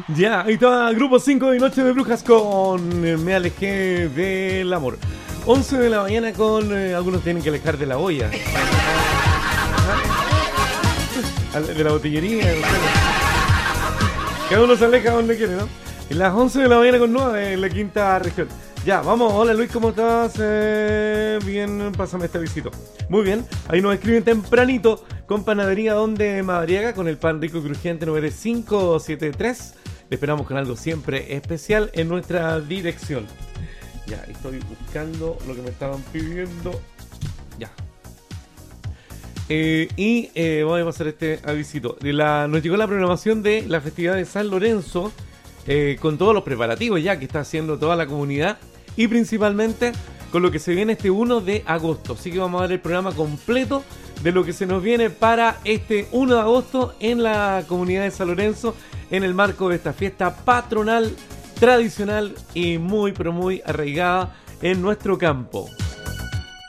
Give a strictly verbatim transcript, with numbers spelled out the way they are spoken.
Ya, ahí está Grupo cinco de Noche de Brujas con eh, Me alejé del amor. once de la mañana con eh, algunos tienen que alejar de la olla. De la botillería. No sé. Cada uno se aleja donde quiere, ¿no? En las once de la mañana con nueve en la quinta región. Ya, vamos. Hola Luis, ¿cómo estás? Eh, bien, pásame este visito. Muy bien, ahí nos escriben tempranito con Panadería Donde Madariaga con el pan rico y crujiente número cinco siete tres. Le esperamos con algo siempre especial en nuestra dirección. Ya, estoy buscando lo que me estaban pidiendo. Ya. Eh, y eh, vamos a pasar este avisito. La, nos llegó la programación de la festividad de San Lorenzo eh, con todos los preparativos ya que está haciendo toda la comunidad y principalmente con lo que se viene este uno de agosto. Así que vamos a dar el programa completo de lo que se nos viene para este uno de agosto en la comunidad de San Lorenzo en el marco de esta fiesta patronal, tradicional y muy pero muy arraigada en nuestro campo.